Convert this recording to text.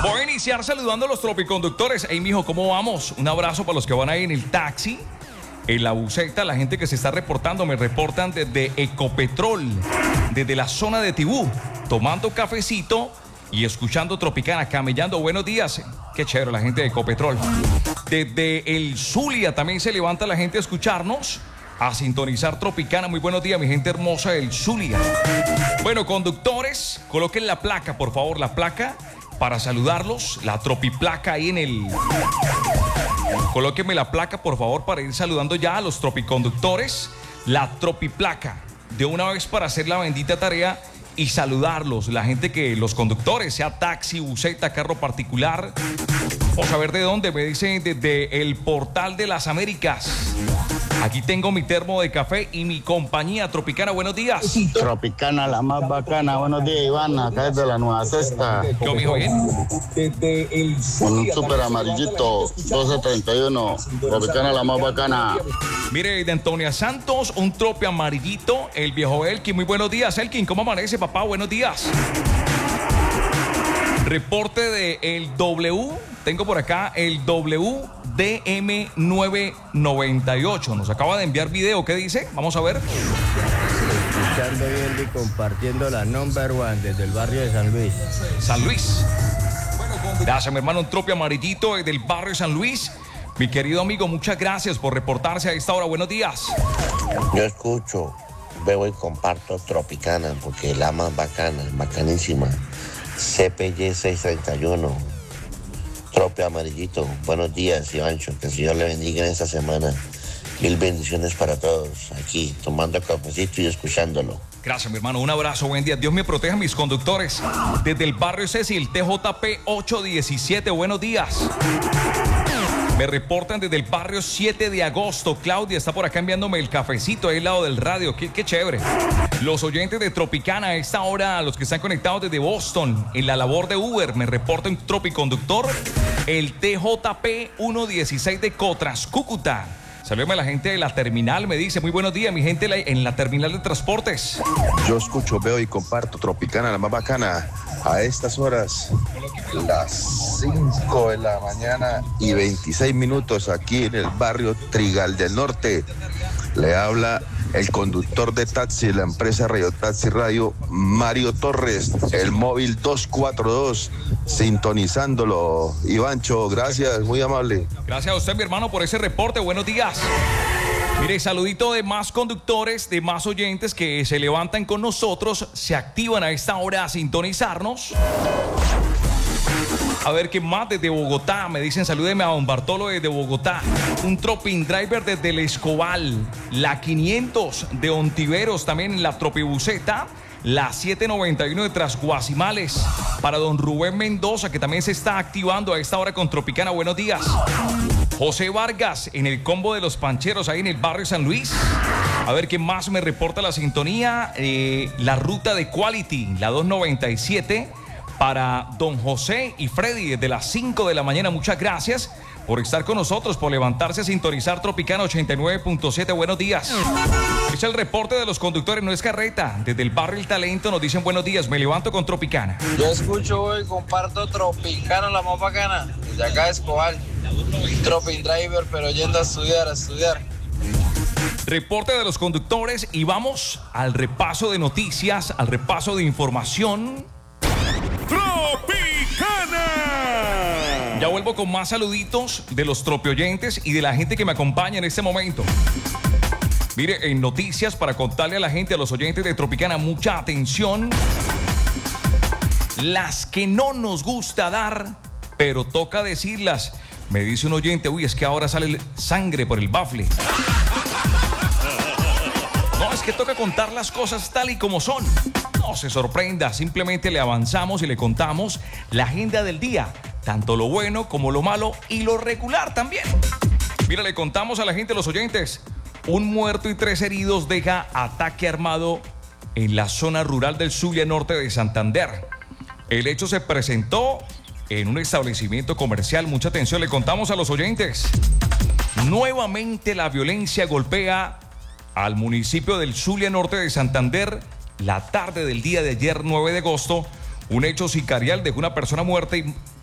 Voy a iniciar saludando a los tropiconductores. Hey, mijo, ¿cómo vamos? Un abrazo para los que van ahí en el taxi, en la buseta, la gente que se está reportando. Me reportan desde Ecopetrol, desde la zona de Tibú, tomando cafecito y escuchando Tropicana, camellando. Buenos días. Qué chévere la gente de Ecopetrol. Desde el Zulia también se levanta la gente a escucharnos, a sintonizar Tropicana. Muy buenos días, mi gente hermosa del Zulia. Bueno, conductores, coloquen la placa, por favor, la placa para saludarlos, la tropiplaca ahí en el... Colóquenme la placa, por favor, para ir saludando ya a los tropiconductores. La tropiplaca, de una vez para hacer la bendita tarea y saludarlos. La gente que, los conductores, sea taxi, buseta, carro particular. Vamos a ver de dónde. Me dicen desde el Portal de las Américas. Aquí tengo mi termo de café y mi compañía Tropicana. Buenos días. Tropicana, la más bacana. Buenos días, Iván. Acá desde la Nueva Cesta. ¿Qué, mijo, bien? Un súper amarillito, 1231. Tropicana, la más bacana. Mire, de Antonia Santos, un trope amarillito. El viejo Elkin. Muy buenos días, Elkin. ¿Cómo amanece, papá? Buenos días. Reporte de el W. Tengo por acá el WDM998. Nos acaba de enviar video. ¿Qué dice? Vamos a ver. Escuchando, viendo y compartiendo la number one desde el barrio de San Luis. San Luis. Gracias, mi hermano. Un trope amarillito del barrio de San Luis. Mi querido amigo, muchas gracias por reportarse a esta hora. Buenos días. Yo escucho, veo y comparto Tropicana porque es la más bacana, bacanísima. CPY 631. Trope amarillito. Buenos días, Ivancho. Que el Señor le bendiga en esta semana. Mil bendiciones para todos. Aquí, tomando cafecito y escuchándolo. Gracias, mi hermano. Un abrazo. Buen día. Dios me proteja a mis conductores. Desde el barrio Cecil, TJP 817. Buenos días. Me reportan desde el barrio 7 de agosto. Claudia está por acá enviándome el cafecito ahí al lado del radio. Qué chévere. Los oyentes de Tropicana a esta hora, los que están conectados desde Boston, en la labor de Uber, me reporta un tropiconductor, el TJP 116 de Cotras, Cúcuta. Saludeme a la gente de la terminal, me dice, muy buenos días, mi gente en la terminal de transportes. Yo escucho, veo y comparto Tropicana, la más bacana. A estas horas, las 5 de la mañana y 26 minutos aquí en el barrio Trigal del Norte. Le habla el conductor de taxi de la empresa Radio Taxi Radio, Mario Torres, el móvil 242, sintonizándolo. Ivancho, gracias, muy amable. Gracias a usted, mi hermano, por ese reporte. Buenos días. Mire, saludito de más conductores, de más oyentes que se levantan con nosotros, se activan a esta hora a sintonizarnos. A ver qué más desde Bogotá. Me dicen, salúdeme a don Bartolo desde Bogotá. Un Tropin Driver desde el Escobal. La 500 de Ontiveros, también la Tropibuseta. La 791 de Trasguasimales. Para don Rubén Mendoza, que también se está activando a esta hora con Tropicana. Buenos días. José Vargas en el combo de los Pancheros, ahí en el barrio San Luis. A ver qué más me reporta la sintonía. La ruta de Quality, la 297. Para don José y Freddy desde las 5 de la mañana. Muchas gracias por estar con nosotros, por levantarse a sintonizar Tropicana 89.7. Buenos días. Es el reporte de los conductores, no es carreta. Desde el barrio El Talento nos dicen buenos días. Me levanto con Tropicana. Yo escucho hoy, comparto Tropicana, la más bacana. Desde acá de Escobar. Tropin Driver, pero yendo a estudiar. Reporte de los conductores y vamos al repaso de noticias, al repaso de información. ¡Tropicana! Ya vuelvo con más saluditos de los tropioyentes y de la gente que me acompaña en este momento. Mire, en noticias, para contarle a la gente, a los oyentes de Tropicana, mucha atención. Las que no nos gusta dar, pero toca decirlas. Me dice un oyente, uy, es que ahora sale sangre por el bafle. No, es que toca contar las cosas tal y como son. No se sorprenda, simplemente le avanzamos y le contamos la agenda del día, tanto lo bueno como lo malo y lo regular también. Mira, le contamos a la gente, los oyentes, un muerto y 3 heridos deja ataque armado en la zona rural del Zulia Norte de Santander. El hecho se presentó en un establecimiento comercial. Mucha atención, le contamos a los oyentes. Nuevamente la violencia golpea al municipio del Zulia Norte de Santander. La tarde del día de ayer, 9 de agosto, un hecho sicarial dejó una persona muerta